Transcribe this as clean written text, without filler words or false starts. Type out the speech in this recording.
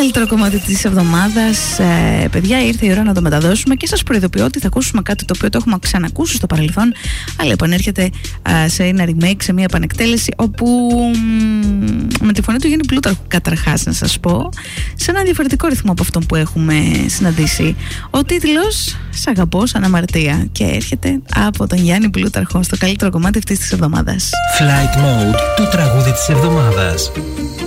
Καλύτερο κομμάτι της εβδομάδας, παιδιά, ήρθε η ώρα να το μεταδώσουμε και σας προειδοποιώ ότι θα ακούσουμε κάτι το οποίο το έχουμε ξανακούσει στο παρελθόν, αλλά επανέρχεται σε ένα remake, σε μια επανεκτέλεση, όπου με τη φωνή του Γιάννη Πλούταρχου, καταρχάς να σας πω, σε ένα διαφορετικό ρυθμό από αυτό που έχουμε συναντήσει. Ο τίτλος «Σ' αγαπώ σαν αμαρτία» και έρχεται από τον Γιάννη Πλούταρχο στο καλύτερο κομμάτι αυτής της εβδομάδας. Flight Mode, το τραγούδι της εβδομάδας.